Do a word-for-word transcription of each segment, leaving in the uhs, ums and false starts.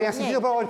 Abbiamo sentito proprio il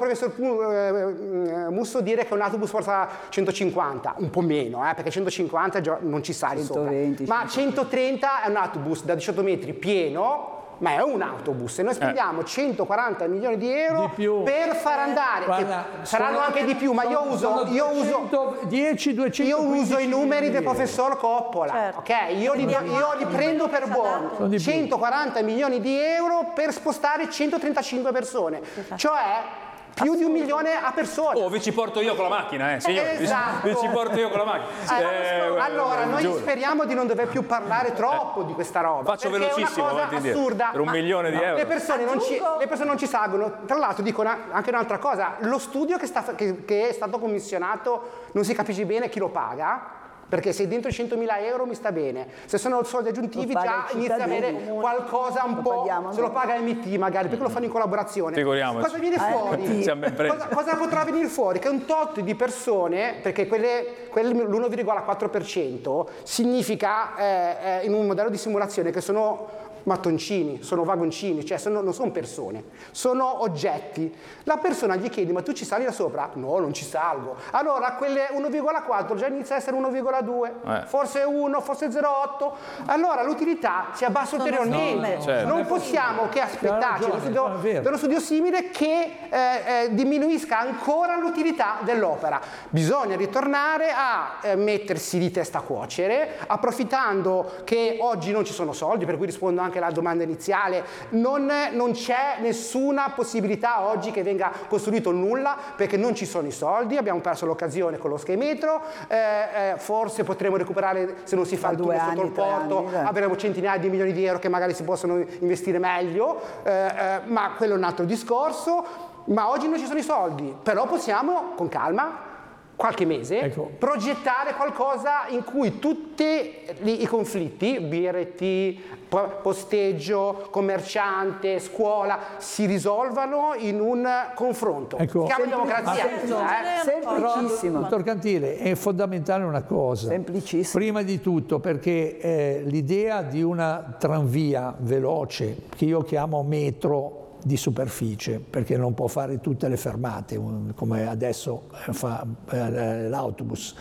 professor Musso dire che un autobus forza centocinquanta, un po' meno, eh, perché centocinquanta non ci sali centoventi, sopra. Ma centotrenta è un autobus da diciotto metri pieno, ma è un autobus e noi spendiamo eh. centoquaranta milioni di euro di per far andare, Guarda, saranno sono, anche di più, ma io uso, io uso, dieci, duecento, io uso i numeri del professor Coppola, certo. ok? Io li, io li prendo per buono, centoquaranta milioni di euro per spostare centotrentacinque persone, cioè più di un milione a persona. Oh, vi ci porto io con la macchina, eh, signore. Esatto. Vi ci porto io con la macchina. Eh, allora, noi giuro. speriamo di non dover più parlare troppo eh. di questa roba. Faccio velocissimo, è una cosa assurda. Per un milione di no, euro. Le persone, non ci, le persone non ci salgono. Tra l'altro dico una, anche un'altra cosa. Lo studio che, sta, che, che è stato commissionato non si capisce bene chi lo paga. Perché se dentro i centomila euro mi sta bene, se sono soldi aggiuntivi già inizia a avere qualcosa un po', se lo paga M T magari, perché lo fanno in collaborazione. Figuriamoci. Cosa viene fuori? Eh, cosa, cosa potrà venire fuori? Che un tot di persone, perché quelle, quelle, l'uno virgola quattro per cento significa eh, eh, in un modello di simulazione che sono mattoncini, sono vagoncini, cioè sono, non sono persone, sono oggetti. La persona gli chiede: ma tu ci sali da sopra? No, non ci salgo. Allora quelle uno virgola quattro già inizia a essere uno virgola due, eh. forse uno, forse zero virgola otto. Allora l'utilità si abbassa ulteriormente. No, certo. Non possiamo che aspettarci da uno, uno studio simile che eh, eh, diminuisca ancora l'utilità dell'opera. Bisogna ritornare a eh, mettersi di testa a cuocere, approfittando che oggi non ci sono soldi, per cui rispondo anche alla domanda iniziale, non, non c'è nessuna possibilità oggi che venga costruito nulla perché non ci sono i soldi, abbiamo perso l'occasione con lo Skymetro, eh, eh, forse potremo recuperare se non si fa il tunnel sotto il porto, anni, avremo centinaia di milioni di euro che magari si possono investire meglio, eh, eh, ma quello è un altro discorso, ma oggi non ci sono i soldi, però possiamo con calma qualche mese, ecco, progettare qualcosa in cui tutti i conflitti, B R T, posteggio, commerciante, scuola, si risolvano in un confronto. Ecco, si chiama democrazia. Eh? Semplicissimo. Dottor Cantile, è fondamentale una cosa. Semplicissimo. Prima di tutto perché eh, l'idea di una tranvia veloce, che io chiamo metro, di superficie, perché non può fare tutte le fermate come adesso fa eh, l'autobus,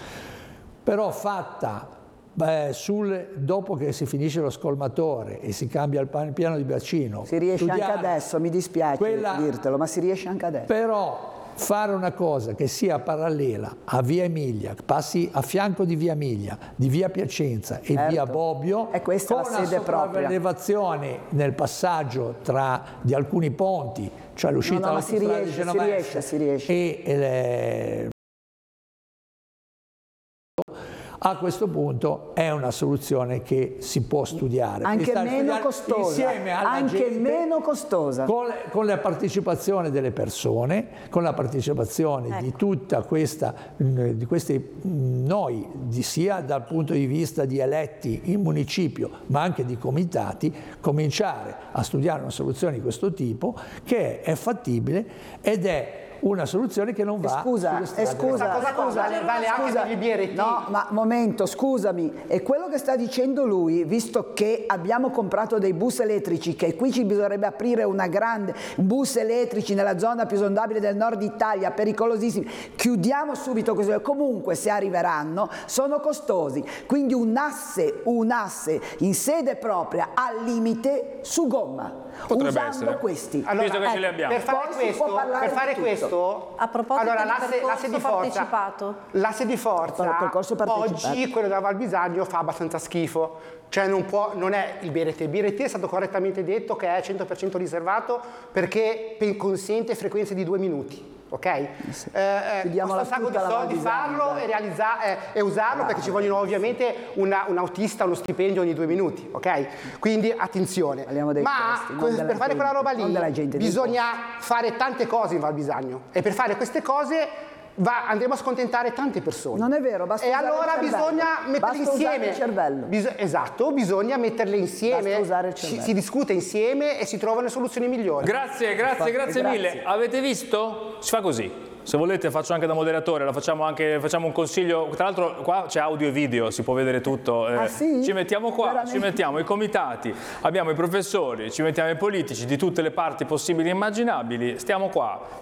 però fatta eh, sul, dopo che si finisce lo scolmatore e si cambia il piano di bacino, si riesce anche adesso, mi dispiace quella, dirtelo, ma si riesce anche adesso. Però fare una cosa che sia parallela a Via Emilia, passi a fianco di Via Emilia, di Via Piacenza e certo. Via Bobbio, è questa con la sede una sopravvelevazione nel passaggio tra, di alcuni ponti, cioè l'uscita no, no, si riesce, di Genovese si riesce, si riesce. e le, a questo punto è una soluzione che si può studiare. Anche meno costosa, anche gente, meno costosa. Con, con la partecipazione delle persone, con la partecipazione ecco. di tutta questa, di questi noi, di, sia dal punto di vista di eletti in municipio, ma anche di comitati, cominciare a studiare una soluzione di questo tipo che è fattibile ed è una soluzione che non va scusa, eh, scusa, cosa scusa, vale, vale anche per il B R T. No, ma momento, scusami, è quello che sta dicendo lui, visto che abbiamo comprato dei bus elettrici, che qui ci bisognerebbe aprire una grande bus elettrici nella zona più esondabile del nord Italia, pericolosissimi, chiudiamo subito così, comunque se arriveranno sono costosi, quindi un asse, un asse in sede propria al limite su gomma. Potrebbe usando essere. questi. Allora, visto che ce li abbiamo. Per fare Poi questo, per fare questo a proposito allora, di l'asse, l'asse di forza, partecipato. l'asse di forza oggi quello della Val Bisagno fa abbastanza schifo, cioè non, può, non è il B R T. Il B R T è stato correttamente detto che è cento per cento riservato perché consente frequenze di due minuti. Ok? Sì. Eh, costa un sacco di soldi farlo e, eh, e usarlo ah, perché ci vogliono ovviamente una, un autista, uno stipendio ogni due minuti, ok? Quindi attenzione. Ma costi, per fare quella roba lì bisogna fare tante cose in Val Bisagno e per fare queste cose va, andremo a scontentare tante persone. Non è vero, basta e usare allora il bisogna metterle basta insieme. Usare il cervello. Bis- esatto, bisogna metterle insieme, basta usare il si, si discute insieme e si trovano soluzioni migliori. Grazie, grazie, grazie mille. Avete visto? Si fa così. Se volete faccio anche da moderatore, la facciamo anche, facciamo un consiglio, tra l'altro qua c'è audio e video, si può vedere tutto. Eh, ah, sì? Ci mettiamo qua, Veramente? ci mettiamo i comitati, abbiamo i professori, ci mettiamo i politici di tutte le parti possibili e immaginabili, stiamo qua,